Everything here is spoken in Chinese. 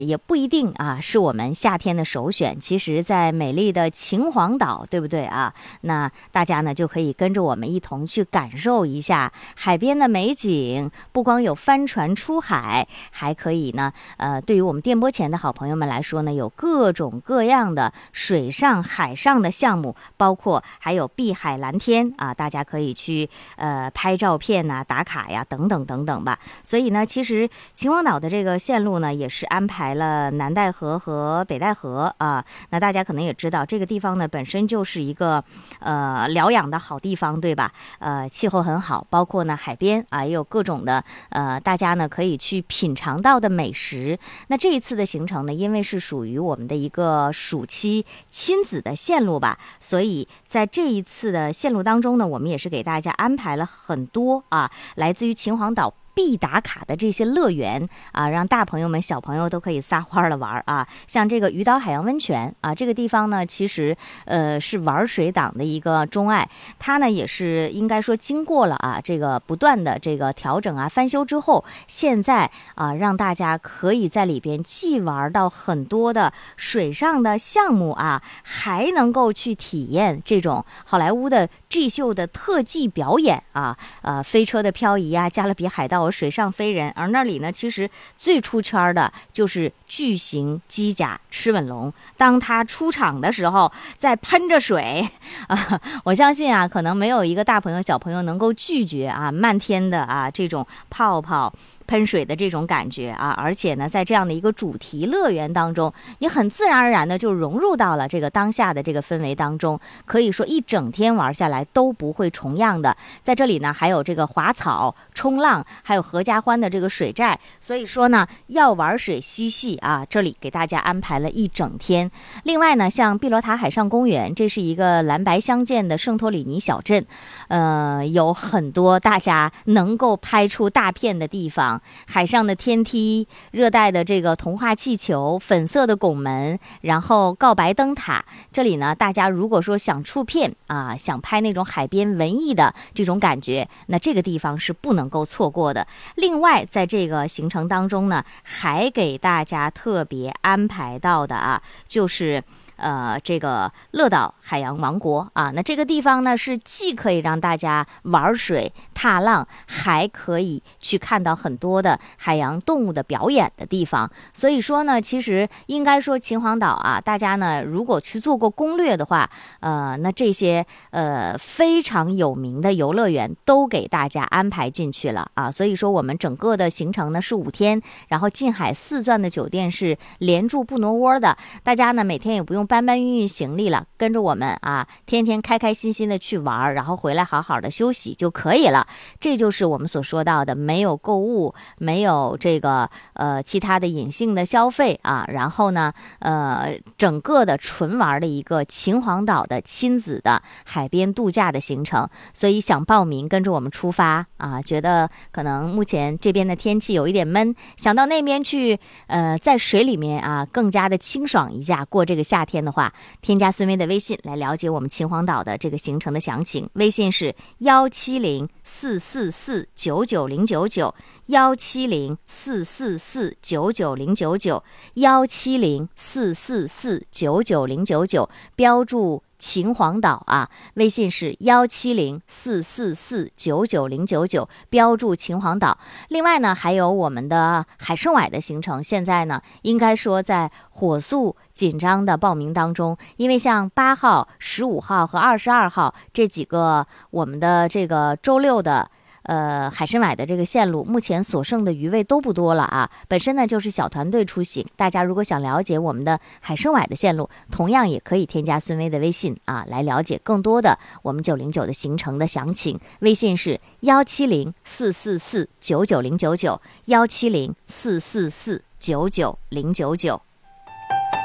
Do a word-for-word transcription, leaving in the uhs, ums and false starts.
也不一定啊，是我们夏天的首选。其实在美丽的秦皇岛，对不对啊？那大家呢就可以跟着我们一同去感受一下海边的美景，不光有帆船出海，还可以呢呃，对于我们电波前的好朋友们来说呢，有各种各样的水上海上的项目，包括还有碧海蓝天啊，大家可以去呃拍照片呐、打卡呀等等等等吧。所以呢，其实秦皇岛的这个线路呢，也是安排了南戴河和北戴河啊。那大家可能也知道，这个地方呢本身就是一个呃疗养的好地方，对吧？呃，气候很好，包括呢海边啊，也有各种的呃大家呢可以去品尝到的美食。那这一次的行程呢，因为是属于我们的一个暑期亲子的线路吧，所以在这一次的线路当中呢，我们也是给大家安排了很多啊，来自于秦皇岛必打卡的这些乐园啊，让大朋友们小朋友都可以撒欢的玩啊。像这个鱼岛海洋温泉啊，这个地方呢其实呃是玩水党的一个钟爱，它呢也是应该说经过了啊这个不断的这个调整啊翻修之后，现在啊让大家可以在里边既玩到很多的水上的项目啊，还能够去体验这种好莱坞的 G 秀的特技表演啊，呃飞车的漂移啊，加勒比海盗水上飞人。而那里呢其实最出圈的就是巨型机甲吃吻龙，当它出场的时候在喷着水啊，我相信啊可能没有一个大朋友小朋友能够拒绝啊漫天的啊这种泡泡喷水的这种感觉啊。而且呢在这样的一个主题乐园当中，你很自然而然的就融入到了这个当下的这个氛围当中，可以说一整天玩下来都不会重样的。在这里呢还有这个滑草冲浪，还有合家欢的这个水寨，所以说呢要玩水嬉戏啊，这里给大家安排了一整天。另外呢像碧罗塔海上公园，这是一个蓝白相间的圣托里尼小镇，呃有很多大家能够拍出大片的地方，海上的天梯，热带的这个童话气球，粉色的拱门，然后告白灯塔。这里呢大家如果说想出片啊，想拍那种海边文艺的这种感觉，那这个地方是不能够错过的。另外在这个行程当中呢，还给大家特别安排到的啊，就是呃，这个乐岛海洋王国啊，那这个地方呢是既可以让大家玩水踏浪，还可以去看到很多的海洋动物的表演的地方。所以说呢，其实应该说秦皇岛啊，大家呢如果去做过攻略的话，呃，那这些呃非常有名的游乐园都给大家安排进去了啊。所以说我们整个的行程呢是五天，然后近海四钻的酒店是连住不挪窝的，大家呢每天也不用搬搬运运行李了，跟着我们啊，天天开开心心的去玩，然后回来好好的休息就可以了。这就是我们所说到的没有购物，没有这个呃其他的隐性的消费啊，然后呢呃整个的纯玩的一个秦皇岛的亲子的海边度假的行程。所以想报名跟着我们出发啊，觉得可能目前这边的天气有一点闷，想到那边去呃在水里面啊更加的清爽一下过这个夏天的话，添加孙薇的微信来了解我们秦皇岛的这个行程的详情。微信是幺七零四四四九九零九九，幺七零四四四九九零九九，幺七零四四四九九零九九，标注秦皇岛啊，微信是幺七零四四四九九零九九，标注秦皇岛。另外呢，还有我们的海参崴的行程，现在呢应该说在火速紧张的报名当中，因为像八号、十五号和二十二号这几个我们的这个周六的呃，海参崴的这个线路目前所剩的余位都不多了啊。本身呢就是小团队出行，大家如果想了解我们的海参崴的线路，同样也可以添加孙薇的微信啊，来了解更多的我们九零九的行程的详情。微信是幺七零四四四九九零九九，幺七零四四四九九零九九。